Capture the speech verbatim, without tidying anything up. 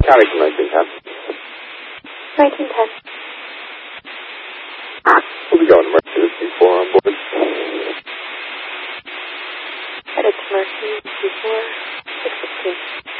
County from nineteen ten. nineteen ten. We'll be going to Mercy this before on board. Headed to Mercy before six sixteen.